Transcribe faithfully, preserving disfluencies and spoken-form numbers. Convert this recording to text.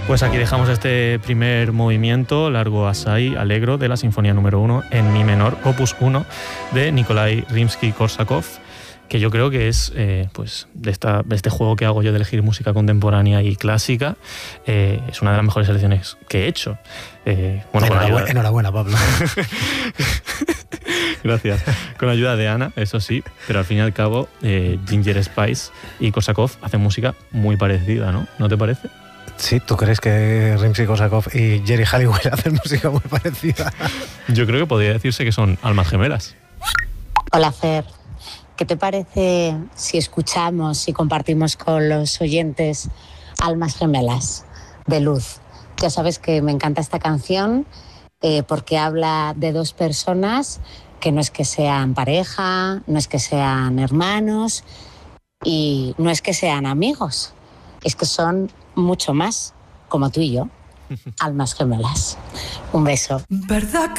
Pues aquí dejamos este primer movimiento, largo Asai, Allegro, de la Sinfonía número uno en mi menor, opus uno, de Nikolai Rimsky-Korsakov, que yo creo que es, eh, pues, de, esta, de este juego que hago yo de elegir música contemporánea y clásica, eh, es una de las mejores selecciones que he hecho. Eh, bueno, enhorabuena, ayuda... enhorabuena, Pablo. Gracias. Con ayuda de Ana, eso sí, pero al fin y al cabo, eh, Ginger Spice y Korsakov hacen música muy parecida, ¿no? ¿No te parece? Sí, ¿tú crees que Rimsky-Korsakov y Jerry Halliwell hacen música muy parecida? Yo creo que podría decirse que son almas gemelas. Hola, Fer. ¿Qué te parece si escuchamos y compartimos con los oyentes Almas Gemelas de Luz? Ya sabes que me encanta esta canción eh, porque habla de dos personas que no es que sean pareja, no es que sean hermanos y no es que sean amigos, es que son mucho más, como tú y yo, almas gemelas. Un beso. ¿Verdad?